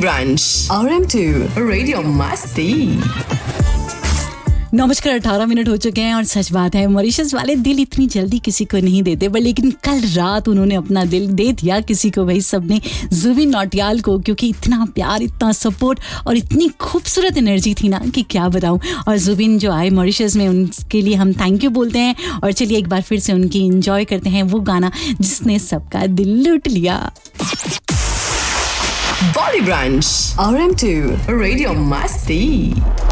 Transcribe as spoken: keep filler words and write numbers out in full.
Branch R M to radio मस्ती। नौ बजकर अठारह मिनट हो चुके हैं और सच बात है मॉरिशस वाले दिल इतनी जल्दी किसी को नहीं देते, पर लेकिन कल रात उन्होंने अपना दिल दे दिया किसी को, भाई सबने, जुबिन नौटियाल को, क्योंकि इतना प्यार, इतना सपोर्ट और इतनी खूबसूरत एनर्जी थी ना कि क्या बताऊं। और जुबिन जो आए मॉरिशस में, उनके लिए हम थैंक यू बोलते हैं। और चलिए एक बार फिर से उनकी एंजॉय करते हैं वो गाना जिसने सबका दिल लूट लिया। Body branch R M to radio मस्ती।